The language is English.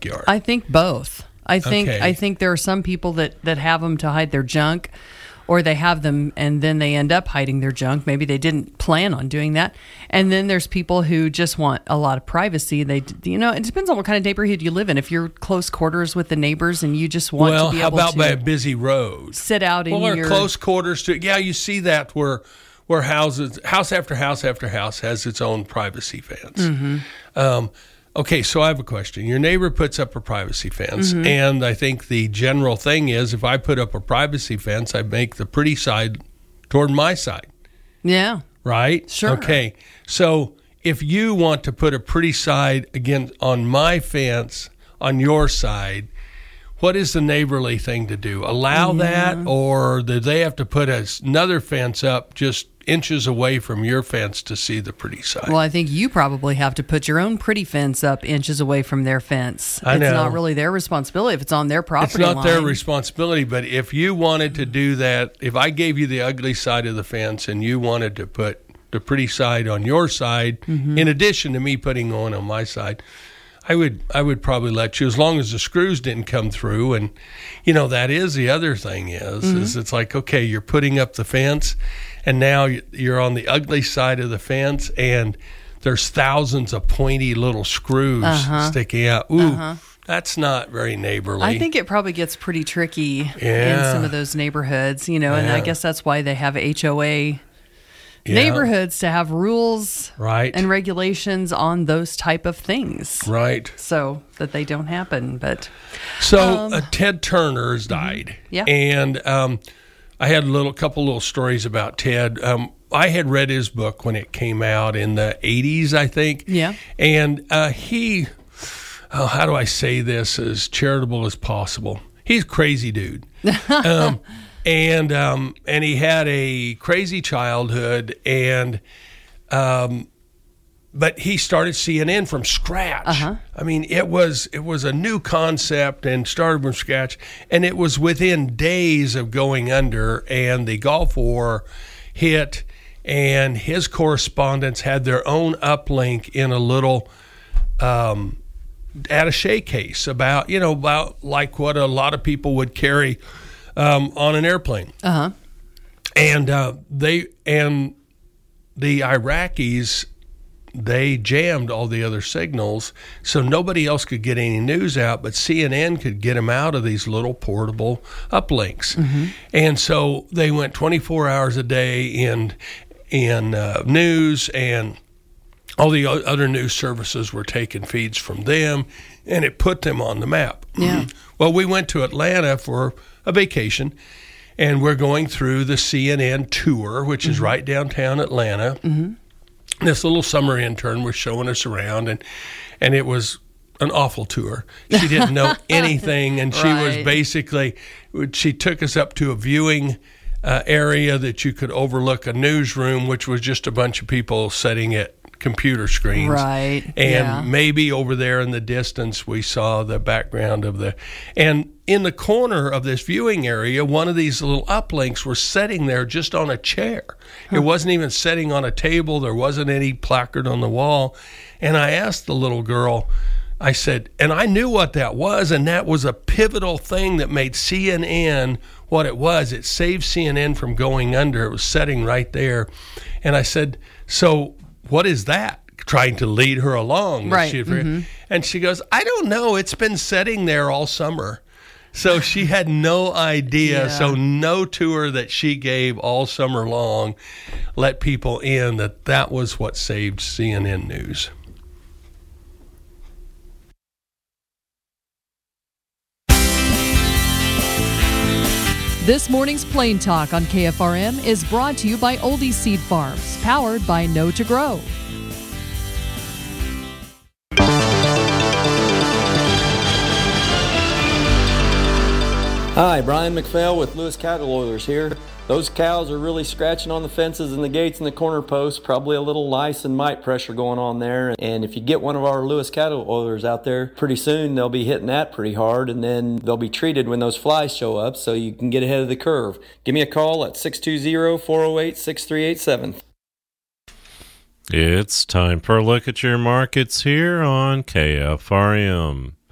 backyard? I think both. I Okay. think there are some people that have them to hide their junk, or they have them and then they end up hiding their junk. Maybe they didn't plan on doing that. And then there's people who just want a lot of privacy. It depends on what kind of neighborhood you live in. If you're close quarters with the neighbors and you just want to be able to... Well, how about by a busy road? Sit out in your... close quarters to... Yeah, you see that where house after house after house has its own privacy fence. Mm-hmm. Okay, so I have a question. Your neighbor puts up a privacy fence, mm-hmm. and I think the general thing is if I put up a privacy fence, I make the pretty side toward my side. Yeah. Right? Sure. Okay, so if you want to put a pretty side again on my fence on your side, what is the neighborly thing to do? Allow that, or do they have to put another fence up just inches away from your fence to see the pretty side? Well, I think you probably have to put your own pretty fence up inches away from their fence. I know. It's not really their responsibility if it's on their property line. It's not their responsibility, but if you wanted to do that, if I gave you the ugly side of the fence and you wanted to put the pretty side on your side, mm-hmm. in addition to me putting on my side, I would probably let you, as long as the screws didn't come through. And, that is the other thing is it's like, okay, you're putting up the fence, and now you're on the ugly side of the fence, and there's thousands of pointy little screws sticking out. Ooh, that's not very neighborly. I think it probably gets pretty tricky in some of those neighborhoods, and I guess that's why they have HOA neighborhoods to have rules and regulations on those type of things. Right. So that they don't happen. But Ted Turner has died. Yeah. And I had a couple little stories about Ted. I had read his book when it came out in the 80s, I think. Yeah. And he, how do I say this as charitable as possible? He's a crazy dude. And he had a crazy childhood, but he started CNN from scratch. I mean, it was a new concept and started from scratch, and it was within days of going under, and the Gulf War hit, and his correspondents had their own uplink in a little attaché case about like what a lot of people would carry on an airplane. And the Iraqis, they jammed all the other signals, so nobody else could get any news out, but CNN could get them out of these little portable uplinks. And so they went 24 hours a day in news, and all the other news services were taking feeds from them, and it put them on the map. Yeah. Well, we went to Atlanta for a vacation, and we're going through the CNN tour, which is right downtown Atlanta. This little summer intern was showing us around, and it was an awful tour. She didn't know anything, and she was basically, she took us up to a viewing area that you could overlook a newsroom, which was just a bunch of people sitting at computer screens. Right. And maybe over there in the distance we saw the background of and in the corner of this viewing area, one of these little uplinks were sitting there just on a chair. It wasn't even sitting on a table. There wasn't any placard on the wall. And I asked the little girl, I said, and I knew what that was, and that was a pivotal thing that made CNN what it was. It saved CNN from going under. It was sitting right there. And I said, so what is that? Trying to lead her along. Right. And she goes, I don't know. It's been sitting there all summer. So she had no idea. Yeah. So no tour that she gave all summer long let people in that was what saved CNN News. This morning's Plain Talk on KFRM is brought to you by Oldie Seed Farms, powered by Know to Grow. Hi, Brian McPhail with Lewis Cattle Oilers here. Those cows are really scratching on the fences and the gates and the corner posts, probably a little lice and mite pressure going on there. And if you get one of our Lewis Cattle Oilers out there, pretty soon they'll be hitting that pretty hard, and then they'll be treated when those flies show up so you can get ahead of the curve. Give me a call at 620-408-6387. It's time for a look at your markets here on KFRM.